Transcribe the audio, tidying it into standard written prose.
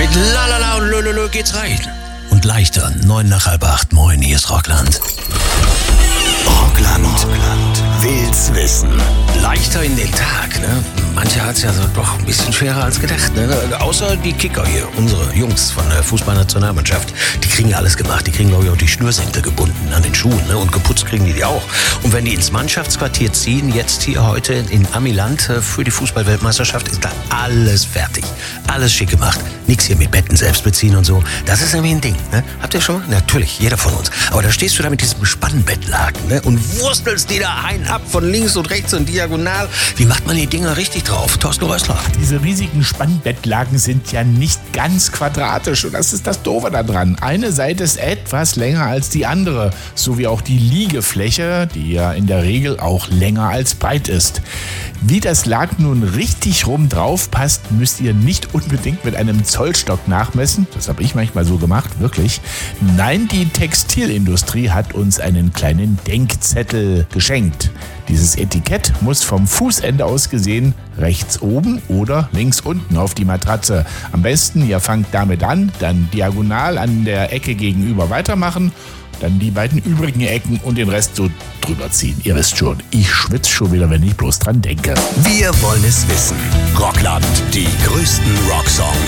Mit Lalala und Lölölö geht's rein. Und leichter, 7:09 nach 7:30. Moin, hier ist Rockland. Rockland will's wissen. Leichter in den Tag, ne? Manche hat's ja so doch ein bisschen schwerer als gedacht, ne? Außer die Kicker hier, unsere Jungs von der Fußballnationalmannschaft. Die kriegen ja alles gemacht. Die kriegen, glaube ich, auch die Schnürsenkel gebunden an den Schuhen, ne? Und geputzt kriegen die auch. Und wenn die ins Mannschaftsquartier ziehen, jetzt hier heute in Amiland für die Fußballweltmeisterschaft, ist da alles fertig. Alles schick gemacht. Nix hier mit Betten selbst beziehen und so. Das ist nämlich ein Ding, ne? Habt ihr schon mal? Natürlich, jeder von uns. Aber da stehst du da mit diesem Spannbettlaken, ne? Und wurstelst die da ein ab von links und rechts und diagonal. Wie macht man die Dinger richtig drauf? Thorsten Rössler. Diese riesigen Spannbettlaken sind ja nicht ganz quadratisch und das ist das Doofe daran. Eine Seite ist etwas länger als die andere, so wie auch die Liegefläche, die ja in der Regel auch länger als breit ist. Wie das Laken nun richtig rum drauf passt, müsst ihr nicht unbedingt mit einem Zollstock nachmessen. Das habe ich manchmal so gemacht, wirklich. Nein, die Textilindustrie hat uns einen kleinen Denkzettel geschenkt. Dieses Etikett muss vom Fußende aus gesehen rechts oben oder links unten auf die Matratze. Am besten, ihr fangt damit an, dann diagonal an der Ecke gegenüber weitermachen, dann die beiden übrigen Ecken und den Rest so drüber ziehen. Ihr wisst schon, ich schwitze schon wieder, wenn ich bloß dran denke. Wir wollen es wissen. Rockland, die größten Rocksongs.